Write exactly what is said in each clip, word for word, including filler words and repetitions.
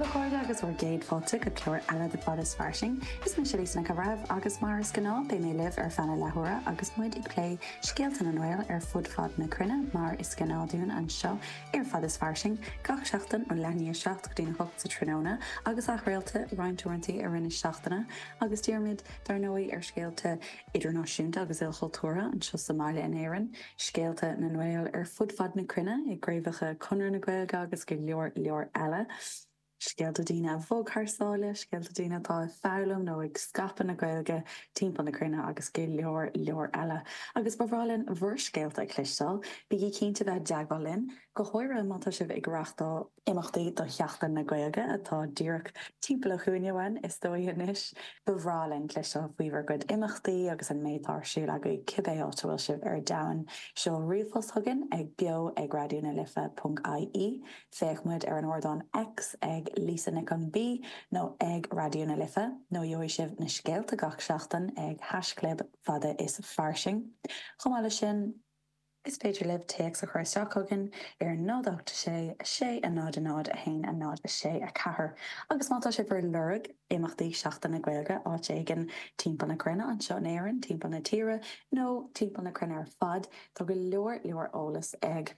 le cóide agus bhar géad fáte go clúir eile de fad is farsing, is me silísanna go raibh agus mar is gná bé mé libh ar fanna lethúra agus muid ag lé scéaltan an bhil ar fud fad na crunne mar is gnáúin an seo ar fad is farsing, gach seachtain ó leníir seach go dtína hocht sa tróna agus a réalta roiintúirtaí ar rinne seachtainna agus tíormid dar nóí ar scéalta idirnáisiúnta agus ilchoiltóra an seo Somália in éireann, scéalta na bhil ar fud fad na crunne i gréibhacha chunar na Gaeilge agus go leor leor eile. Scéalta daoine bhóg thsáile, scéalta daoine tá fearlam nó ag scapan na Gaeilge timpeall na crunne agus go leor leor eile. Agus bhrálinn bhir scéalta ag clistal, bíí cinnta bheith deagháilinn, go háire mátá sibh ag reachtá imachtaí do cheachtain na Gaeilge atá díreach timpeall a chuinehain is dóíis bhrálinn clistal faoibar go imachtaí agus an méidtársú a go cibé áta bhfuil sibh ar dain seo riomhos thugann ag bio ag radioúna lifa punt I E, féachmuid ar an ordáin X ag Lisa Nicon B nó ag radioúna lifa, nó joo sibh na scéalta gach seachtain ag hasclub fada is farsing. Chomáile sin, is féidir libh teach a chuirteach thugann ar nádáachta sé a sé a nád a nád a hain a nád a sé a cethir. Agus mátá sé bhar lurg imachtaí seachtain na Gaeilge áit éigean timpeall na crunne an seo in éireann, timpeall na tíre nó timpeall na crunne ar fad, tá go leor leor ólas ag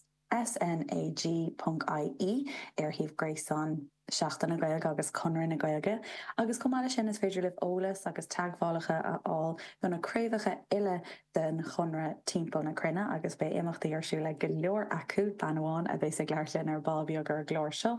S N A G punt I E ar híomh gréasán seachtain na Gaeilge agus conran na Gaeilge. Agus comáile sin is féidir libh ólas agus teaghálacha a áil go na créimhacha ile den chunra timpeall na crunne agus bé imachtaí arsú le go leor acu banháin a bheits ag leirlinn ar ballbí gur glóir seo.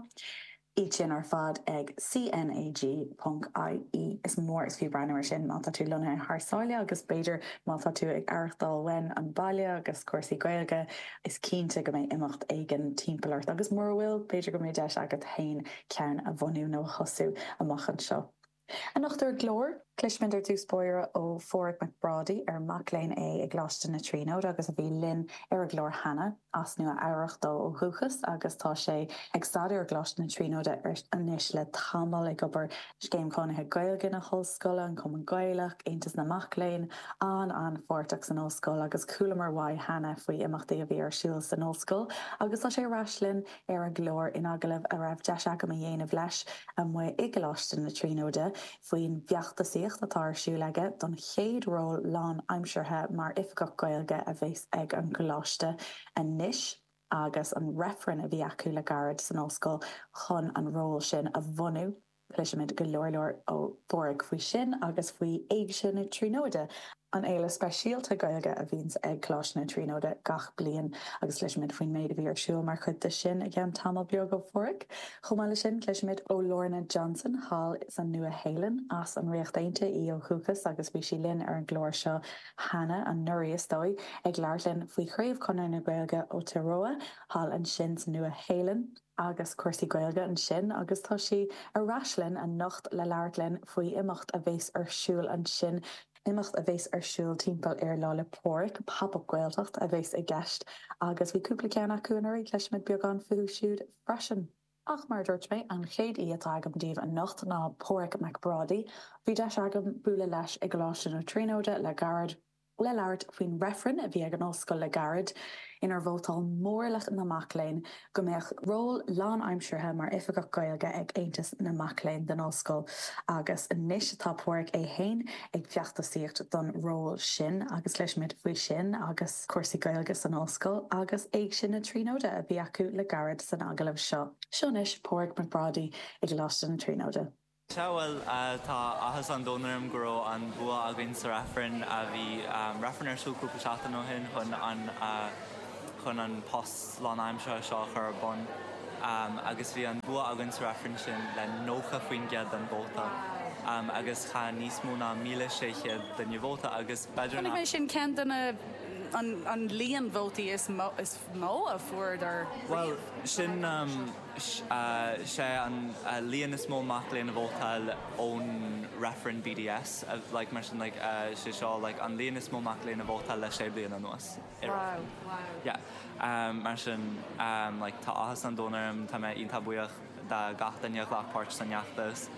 Í sin ar fad ag C N A G punt I E is mór is fiú breanúir sin mátá tú lena an thsáile agus beidir mátá tú ag airthdal wen an baile agus cuasaí Gaeilge is cínta go méid imacht éigen timpeallart agus mór bhfuil beidir go méid deis agat hain ceann a bhunú nó chosú amachchan seo. An nachtar glór, Cluismid ar dús spóire ó Fóric McBrady ar Maclean é ag gláiste na tríód agus a bhí linn ar a glór Hannah as nua áireachtá ó thuchas agus tá sé ag staú ar gláiste na tríóide ar anis le tamil ag gobar scéimcónithe Gaeilge na hallscoile an cum an Gaelach, Aontas na Maclean, an an Forteach san óscoil agus coolamar wai Hannah faoi imachtaí a bhí ar siúil san óscoil agus tá sé raslinn ar a glór in agaibh a raibh deise go a dhéanamh leis a mu ag gláiste na tríóide faoin bheachta síocht atá arsú leige don chéad ról lán aimsearthe mar ifgach Gaeilge a bhés ag an gláiste a níis agus an referen a bhí acu le garad san óscoil chun an ról sin a bhunú. Cluisimid go leor leor ó Fóric faoi sin agus faoi éig sin na tríóide. An éile speisialta Gaeilge a bhíns ag gláiste na tríóide gach bliain agus cluisimid faoin méid a bhí ar siúil mar chud de sin a gceann tamil beag go Fóric. Chomáile sin cluisimid ó Lorna Johnson hall san nua héileán as an riochtainte í ó chuchas agus bhí sí linn ar an glóir seo Hannah an nuiríos dói ag leirlinn faoi chraobh chunar na Gaeilge ó Taroa hall an sin san nua héileán agus cuasaí Gaeilge an sin agus tá si a raslinn a nocht le leirlinn faoi imacht a bhés ar siúil an sin imacht a bhés ar siúil timpeall ar lá le Fóric pop-up Gaeltacht a bhés i gceist agus bhí cúpla ceann acu an éirí cluisimid beag an fiú siúd freisin. Ach mar dúirt mé an chéad iad agam díobh an nocht ná Fóric McBrady, bhí deis agam bualadh leis ag gláiste na tríóide le garad le leirt faoin referen a bhí ag an óscoil le garad inar bhótáil mórlach na Maclean go mbeadh ról lán aimsearthe mar ifigach Gaeilge ag Aontas na Maclean den óscoil agus níos atá Fóric é hain ag feachtasíocht don ról sin agus leismid faoi sin agus cuasaí Gaeilge san óscoil agus éag sin na tríóide a bhí acu le garad san agaibh seo. Seonis Fóric McBrady ag gláiste na tríóide. Well, uh, tá ahas an dónarm go an bua a gin sa referen a bhí um, referen ar súcúpa seachtain ó hin chun an uh, chun an post lán aimseo seo chur bon um, agus bhí an bua a gin sa referen sin le nócha faoin gead an bóta um, agus cha níos mú na míle séiche den bhóta agus beidir na... sin cean duna an, an líon bhótaí is mó is mó a fuair ar... Well, sin um, sh, uh, sé an uh, líon is mó mac léon bhótail ón referen B D S uh, like mar sin like, uh, sé seo like, an líon is mó mac léon bhótail le sé blion an nuas. Wow, wow. Yeah. Um, mar sin um, like, tá áhas an dónarm tá mé ionta buíoch de gatainneach lechpáirt san neachtas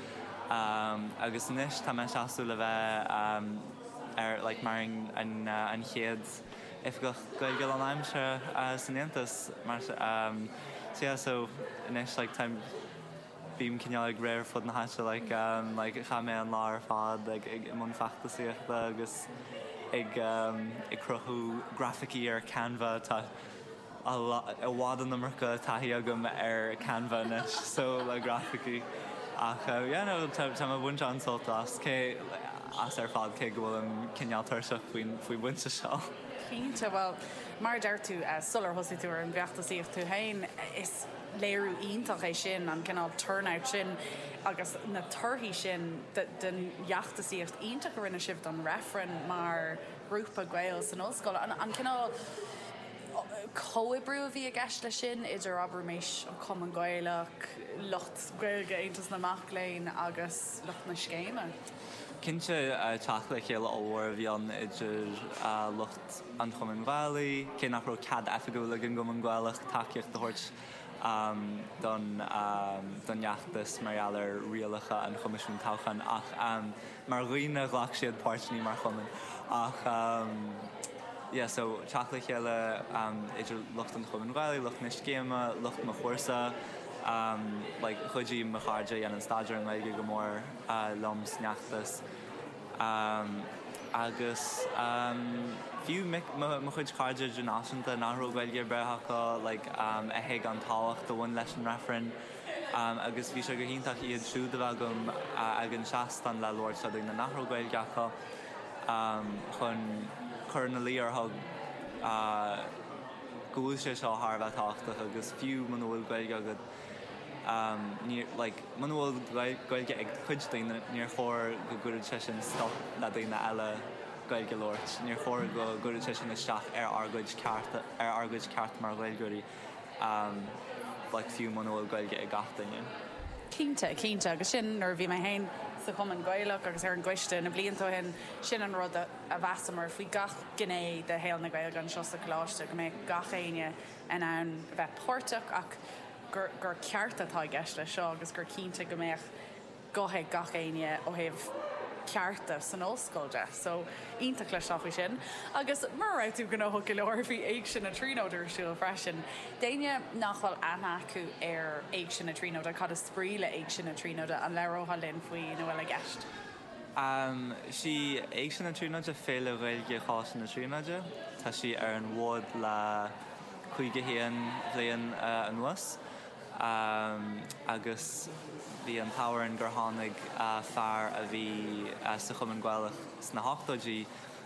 um, agus níos tá mé seaú le bheith um, ar like, mar an, uh, an chéad if go Gaeilge an aimse uh, san Aontas mar um, so yeah, so níos like, time bím cinneal ag réir fud na haise like um like cha mé an lá ar fad like ag mun feachtasaíochta agus ag um ag crothú graficí ar Canva tá a bhád an America taithí agam ar Canva nes so le graficí ach yeah no tá a bhaint ansálta as cé as ar fad cé go bhfuil an cinneal tuirse faoin faoi buinte seo. Cínte bhfuil mar deir tú sular thosaí tú ar an bheachtasaíocht tú hain is léirú ionintach é sin an cinál turnout sin agus na turthaí sin den bheachtasaíocht ionintach go rinne sibh don referen mar grúpa Gael san ollscoil an an cinál cóibrú a bhí a gceist le sin idir aber méis an Cumann Gaelach lucht Gaeilge aontas na Macléin agus lucht na Scéime. Cinnte teach le chéile óhar bhí an idir lucht an Cumann Gaelaí, cé nach raibh cad efagúla an Cumann Gaelach takeíocht de thuirt um, don um, don neachtas mar ealar rialacha an Chumaisiún Tábhachan ach um, mar roioine ghlach siad páirtní mar Cumann ach um, yeah, so teach le chéile um, idir lucht an Cumann Gaelaí, lucht na Scéime, lucht na Chórsa um, like chudí mo cháide an an staidir an Gaeilge go mór uh, loms neachtas um, agus um, fiú mo chuid cháide náisiúnta nachró Gaeilge breithacha like um, a héag an táhacht do bhain leis an referen um, agus bhí sé go hiontach iad siúd a bhagam uh, ag an seastan le Lord sa na nachró Gaeilgeacha um, chun chur na líar thug uh, gúil sé seo tharbh táchtach agus fiú man bhfuil Gaeilge agad um, near, like man bhfuil Gaeilge ag chuid daoine níor chóir go gúid sé sin stop le daoine eile Gaeilge Lord níor chóir go gúid sé sin isteach ar argóid ceart ar argóid ceart mar Gaeilgeoirí um, like fiú man bhfuil Gaeilge ag gach daoine. Cínte, cínte agus sin ar bhí mé hain sa Cumann Gaelach agus ar an gcuiste na bliantó hin sin an rud a bheasamar faoi gach gné de héal na Gaeilge an seo sa chláiste go mé gach aine an ann bheith páirteach ach gur gur ceart atá gceist le seo agus gur cínte go méach gothaigh gach aine ó thaobh cearta san ollscoilte so ionntach le seafaí sin agus mar raibh tú gona thug go leir bhí éag sin na tríóidir siúil freisin daine nachfuil ana acu ar éag sin na tríóide cad a spríle éag sin na tríóide an lerótha linn faoi nó bhfuil a gceist. Um, si éag sin na tríóide féile Gaeilge cháis na tríóide tá si ar an bhd le chuige héan bblion uh, an nuas um, agus bhí an táhair gur tháinig uh, fearr a bhí uh, sa Cumann Gaelach sna háchtóidí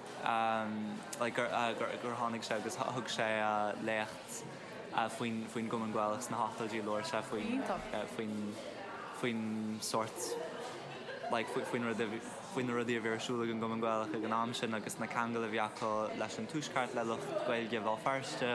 um, like, gur, uh, gur, gur tháinig sé agus thug sé uh, lécht uh, faoin faoin Cumann Gaelach sna háchtóidí leir sé faoin uh, faoin faoin sort like faoin rud faoin rudí a bhírsúla an Cumann Gaelach ag an am sin agus na cheangail a bhí acu leis an túisceart le lucht Gaeilge bhil fearste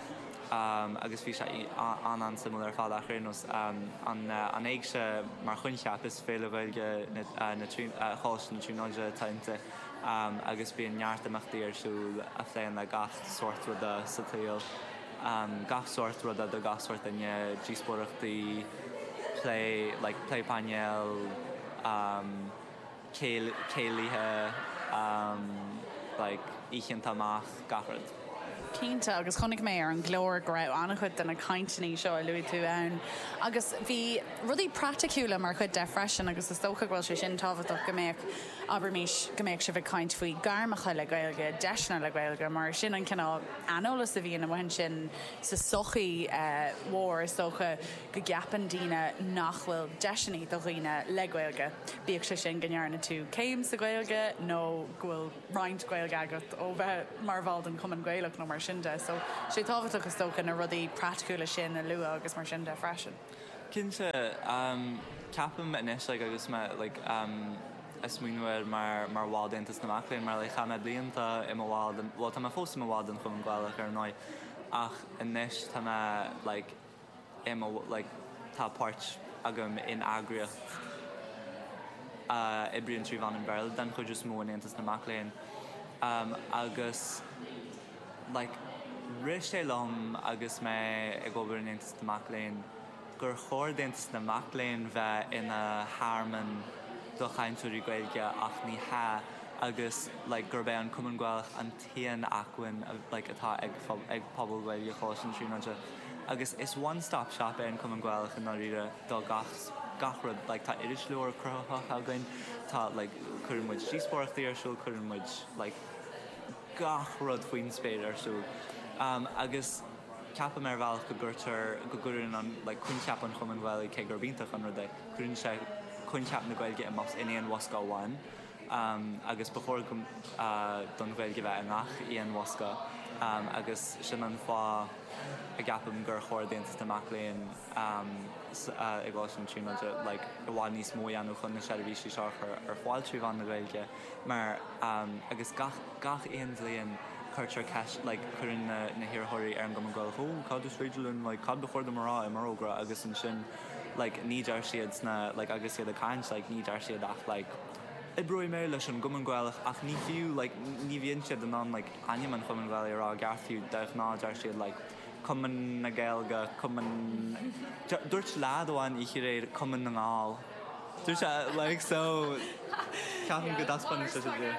Um, agus bhí sé an an similar fád a chrénos um, an, uh, an éag se mar chuincheap is féle Gaeilge na cháis na tríóide tainte um, agus bíon neart amachtaí arsúil a phléin le gach sort ruda sa taal um, gach sort ruda do gach sort inne díospóireachtaí play like play panel um, céilithe um, like íchan tamach gafrad. Cínte agus chonig mé ar an glóir go raibh annach chud den na caiintení seo a luú tú ann. Agus bhí rudí practicúla mar chud de freisin agus is tócha bhfuil sé sin táhaach go méid aber mís go méid se bh caiint faoi garmacha le Gaeilge, deisna le Gaeilge, mar sin an cinál anolalas a bhíon bhain sin sa sochaí mhór socha go gapan díine nachhfuil deisinaí do riine le Gaeilge. Bíag sé sin gnearna tú céim sa Gaeilge nó ghfuil roinnt Gaeilge agat ó bheith mar bháil an Cumann Gaelach nó mar sinnte, so sé táhaach agus tócha na rudí practicúla sin a lua agus mar sinnte freisin. Cinnte um, ceapam inis like, agus me like, um, is muinúir mar mar bháil déantas na Macléin mar le chaime blianta i bháil bhil tá fós im bháil an Cumann Gaelach ar náid ach inis tá like, like, tá páirt agam in agriocht uh, i bríonn trí bhain an beirl den chuid just mó déantas na Macléin um, agus like ris é lom agus mé ag obair déantas na Macléin gur chóir déantas na Macléin bheith ina háirmen do chaintúirí Gaeilge ach ní ha agus like, gur bé an Cumann Gaelach an taon acuin like, atá ag, ag pobl Gaeilge cháis an tríóide agus is one-stop shop an cum an gháilach an áíre dá gach gachrad like tá iris leor crutha again tá like chuirmuid díspóirtaí arsúil chuirmuid like gachrad faoin spéad arsúil um, agus ceapam ar bhealach go gurtar go gurún an like chun ceapan chum an bhil ché gur bíntach an rudé chuann sé chun ceap na ghailge am mas iníon wasca bháin um, agus before gom uh, don bhilge bheith anach íon wasca um, agus sin an fá a gapam gur chóir déantas tamach léon um, uh, ag bháil sin tríúide like go bháil níos mó anú chun na seirbhísí seo ar fáil trí bhain na bhilge mar um, agus gach gach aon bblion culture cash like chuann na na hirirthirí ar an go goil ó cad is féidirlinn like cad before the marrá i marógra agus an sin like ní dear siad sna like agus siad a caiint like ní dear siad ach like I broi mé leis an gom an gháilach ach ní fiú like ní bhíonn siad an an like aim an chum an bhil ará garfiú deich ná dear siad like cuman na gaelga cuman dúirt lád óháin i chi réir cuman na ngáil dúirt se like so ceapan go daspan se dé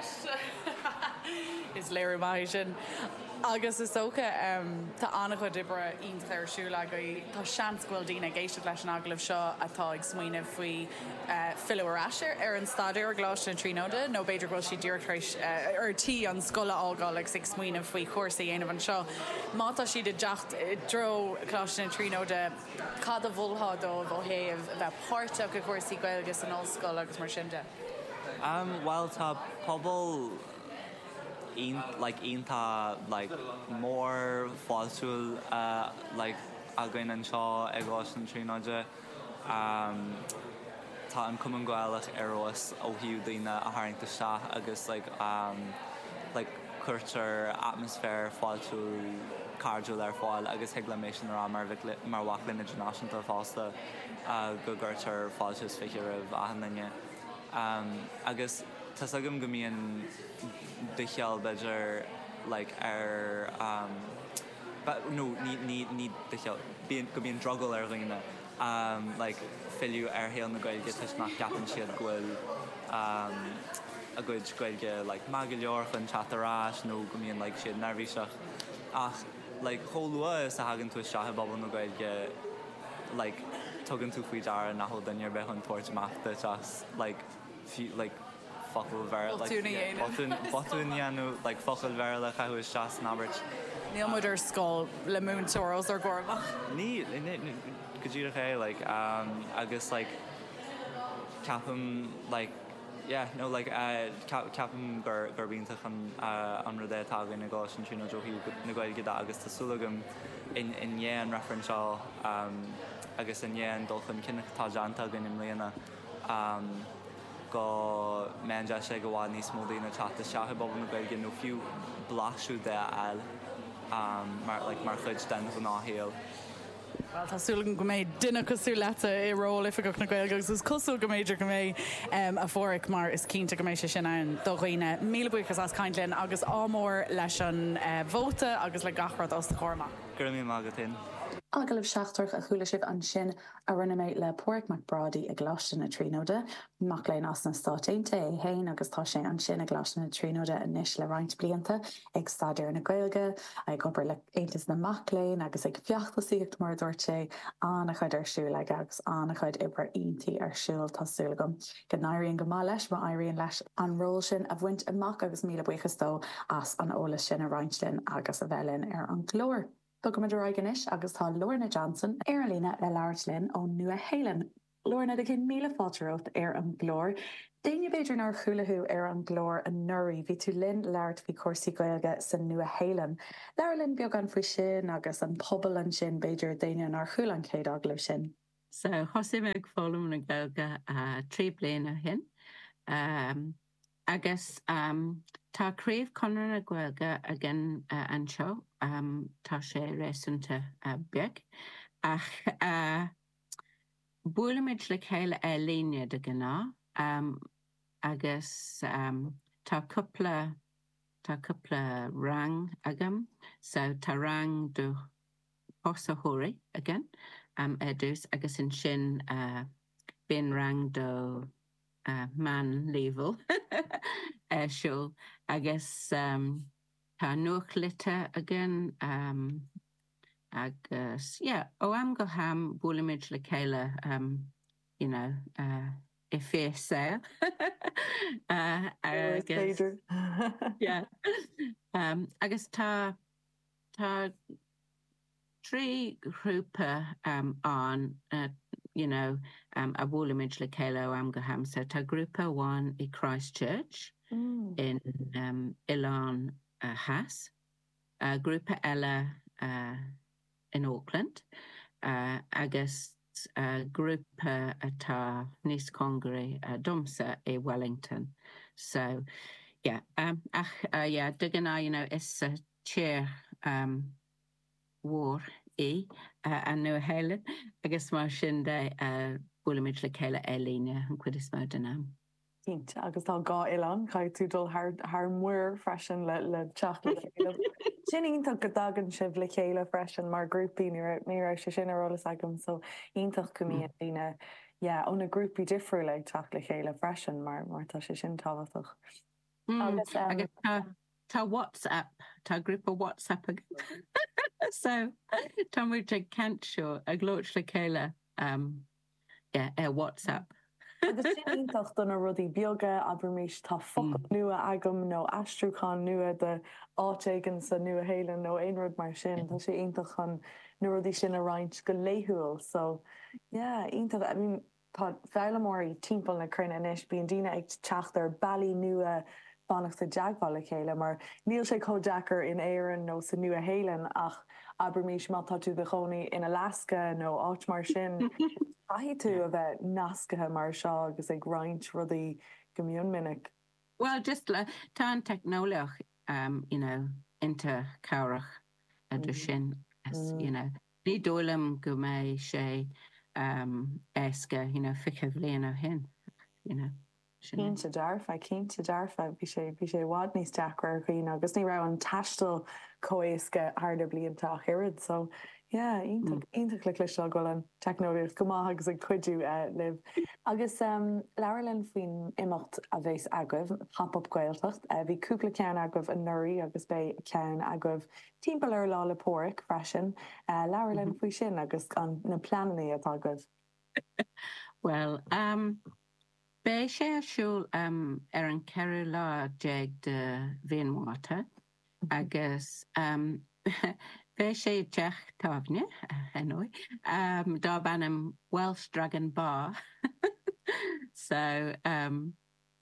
is léir mai sin agus is socha um, tá anna chu dibre ionta ar siúla go tá seans ghfuil daoine géiste leis an aglah seo atá ag smaoineh faoi uh, fiúráir ar an stadú ar gláiste an tríóide nó beidir bhil si dúirtrééis uh, ar tí an scola ágáil ag sig smaoineh faoi chósaí aanamh an seo mátá siad i deacht dro gláiste an tríóide cad a bhulthá dó bhhéamh bheith páirteach go chósaí gailgus an óscoil agus mar sinnte. Um, well tá pobl in like inta like more falsul uh like again an seo ag an tríóide um tá an cum an gháilach arrás ó hiú daoine a tharraingta se agus like um like culture atmosphere falsul cardúil ar fáil agus heaglamation rá mar mar bhalinn international fásta uh, go gurtar fáiltas fiche rah ahananne um agus Tás agam go mííon de cheall beidir like ar um, nó ní de cheall go bíon drogel ar riine um, like filiú ar héal na gailge tuis nach gapan siad ghfuil um, a gcuid gailge like maga leor chun chatarrás nó go mííon like siad nervhíseach ach like chomhlua is a hagann tú seathe bobbal na gailge like tugann tú faoi dear nachhol dainnear bheith an tuairt amachta teas like few, like focail ver like botún anú like focail ver le chaú is seas nabert. Níl muidir scóil le múntóras ar gorma. Ní go dtíad ché like um agus like ceapam like yeah no like uh ceapam gur gur bíonnta chun uh, an rudé tágan na gáis an trína johiú na gailge agus tásúlagam in in dhéan reference seo um agus in dhéan dulchan cinenne tájananta gan im léana um go méide sé go bháil níos mó daoine chatta seathe bob na gailge nó fiú blaú de eil um, mar, like, mar chuid den go náhéal. Well Tásúlagan go méid duine cosú leta i ról if go na gailgus gus cosú go méidir go méid um, a fóric mar is cínta go mééis sin an doghoine míle buchas as caiintlinn agus ámór leis an uh, bóta agus le gachrad os chorma. Gur mí magatin. Agalibh seachtarch a chuúla sibh an sin a rinne méid le Pádraig Mac Brady ag gláiste na tríóide, mac léon as na státeinte é héin agus tá sé an sin a gláiste na tríóide inis le roinnt blianta ag staidir na Gaeilge, ag gobar le éantas na macléin agus ag fiochttasíocht mar dúirt sé anna chuid ar siúla agus anna chuid ibre iontaí ar siúil tásúlagam. Go nairíonn go má leis má éiríonn leis an ról sin a bhaint amach agus míle buchas dó as an ólas sin a rointlinn agus a bhelinn ar an glór. Tugam idiraganis agus tá Lorna Johnson ar lína le leirtlinn ó Nua-Shéalainn. Lorna de cin míle fáteót ar an glór. Déine beidir nar chuúlathú ar an glór an nuirí hí tú linn leirt hí cuasaí Gaeilge san Nua-Shéalainn. Leirlinn beag an faoi sin agus an pobal an sin beidir daine nar chuúlan céad aglah sin. So thosaigh me ag fólam na Gaeilge uh, trí bliana hin. Um, agus um, tá críomh conar na Gaeilge agin uh, an seo. Um, tá sé rééisúnta uh, beag ach uh, bualamid le chéile é líne de gná um, agus um, tá cúpla tá cúpla rang agam so tá rang do posathirí again um, edús agus in sin uh, bin rang do uh, man level uh, seo agus um, Tá nuachlite again um, agus, yeah, ó am go ham bhualamid le céile, um, you know, uh, I fé sé. uh, agus, yeah. um, agus tá, tá trí grúpa um, an, uh, you know, um, a bhualamid le céile ó am go ham. So tá grúpa one I Christchurch mm. in um, Ilan uh, Has, uh, grúpa eile uh, in Auckland, uh, agus uh, grúpa atá níos congri uh, domsa I Wellington. So, yeah, um, ach, uh, yeah, digan á, you know, is uh, chair um, war I uh, an nua héile, agus mar sin de uh, bhualamid le céile élíne an cuid is mó den am. Int, agus tá gá Ilan, cai tú dul haar muir freisin le, le teach le chéile. Sin ítach go dagan sibh le chéile freisin mar grúpi ní se sin arolalas agam, so ítach go míon líne, yeah, óna grúpi difriú le teach le chéile freisin mar mar tá sé sin táhaach. Agus tá tá WhatsApp, tá grúpa WhatsApp agam. So, tá muid cant seo a glóit le chéile um, yeah, ar WhatsApp. Agus sin ítach donna rudí beaga abramis tá focail nua agam nó astrúchan nua de áitéigen sa nua héilean nó aon rud mar sin, tá sé ítach an na rudí sin a roinnt go léithúil. So, yeah, ítach, I mean, tá bhelamóirí timpeall na crunne inis, bíon daoine ag teacht ar bailí nua bannachta deagháil le chéile, mar níl sé co-jackar in éireann nó sa nua héilean ach abramis má tá tú de chonaí in Alaska nó áit mar sin. Ahi tú a bheith nascathe mar seo agus ag roinnt rudaí go mion minic. Well, just le tá an technoliaach, um, you know, inta cabhrach a do sin, as, mm. you know, ní dólam go mé sé um, éasca, you know, ficah bhliain ó hin, you know. Cínta darfa, cínta darfa, bhí sé bhí sé bhád níos deachrar chuoine agus ní rah an taistil cóéasca arda bliantach irid, so yeah, ítach ítach le cliste go an technoliaach go maith agus ag cuidiú uh, liv. Agus um, leirlann faoin imacht a bhés agah pop-up gailtacht, uh, bhí cúpla ceann agah an nuirí agus bé ceann agah timpeall ar lá le póric freisin, uh, leirlann faoi sin agus an na plananaí atá agah. Well, um, bé sé siúil um, ar an ceiriú lá déag de bhíonmháta, agus um, bé sé teach tábhne, anói, um, dá bannam Welsh Dragon Bar. So, um,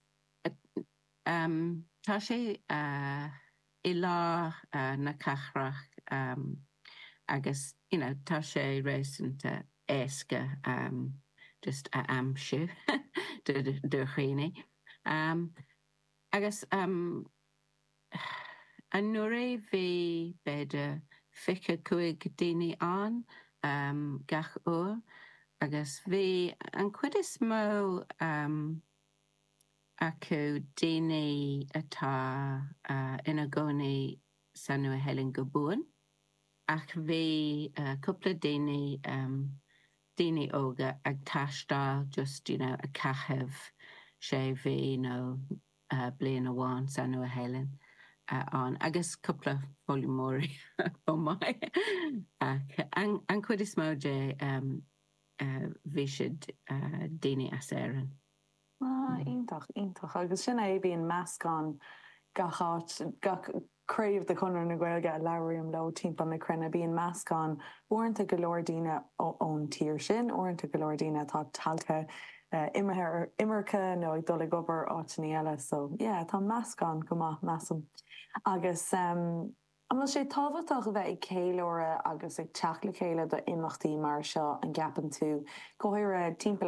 um, tá sé uh, I lá uh, na cachrach, um, agus, you know, tá sé rééisanta éasca, um, just a amsú de chuoine. Um, agus um, an nuair bhí beidir fiche cuaig daoine an um, gach uair, agus bhí an cuid is mó um, acu daoine atá uh, ina gcónaí san nua héileán go buan, ach bhí uh, cúpla daoine um, daoine óga ag taistáil just, you know, a cachah sé bhí nó uh, blian amháin san nua héileán. Uh, an agus cúpla fólamóirí ó mai. An an cuid is mó dé um, uh, bhí siad uh, daoine as éireann. Ah, ítach, ítach. Agus sin é bhíon meascán gacháit, gachcréomh de chunar na Gaeilge labhraíonn le timpeall na crunne, bíon meascán uaireanta go leor daoine ón tír sin, uaireanta go leor daoine atá talcha Uh, imircha nó ag dul gobar áitiní eile, so yeah, tá meascán go maith measam. Agus um, am sé táhaach a bheith ag céileóra agus ag teach le chéile do imachtaí mar seo an gapan tú, cóir timpeall